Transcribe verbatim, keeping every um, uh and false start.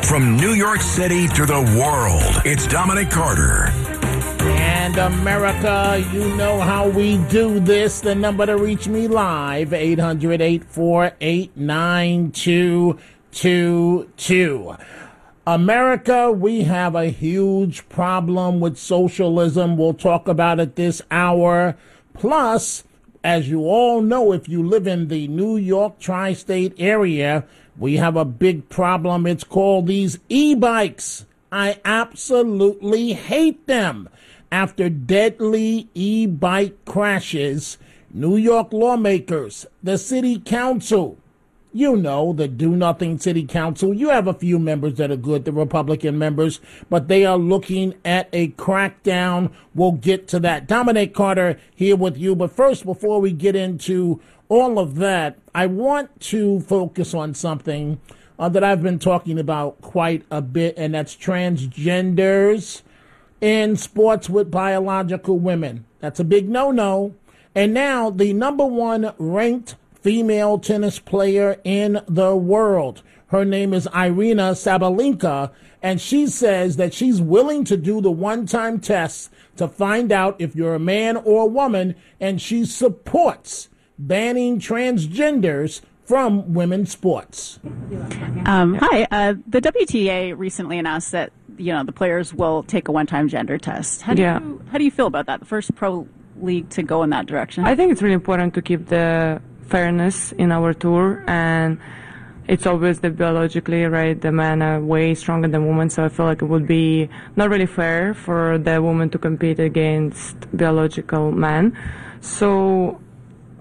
From New York City to the world, it's Dominic Carter. And America, you know how we do this. The number to reach me live, eight hundred, eight four eight, nine two two two. America, we have a huge problem with socialism. We'll talk about it this hour. Plus, as you all know, if you live in the New York tri-state area, we have a big problem. It's called these e-bikes. I absolutely hate them. After deadly e-bike crashes, New York lawmakers, the city council, you know, the do-nothing city council, you have a few members that are good, the Republican members, but they are looking at a crackdown. We'll get to that. Dominic Carter here with you. But first, before we get into all of that, I want to focus on something uh, that I've been talking about quite a bit, and that's transgenders in sports with biological women. That's a big no-no. And now the number one ranked female tennis player in the world, her name is Irina Sabalenka, and she says that she's willing to do the one-time test to find out if you're a man or a woman, and she supports banning transgenders from women's sports. Um, hi. Uh, the W T A recently announced that, you know, the players will take a one-time gender test. How do yeah. you how do you feel about that? The first pro league to go in that direction. I think it's really important to keep the fairness in our tour, and it's always the biologically, right, the men are way stronger than women, so I feel like it would be not really fair for the woman to compete against biological men. So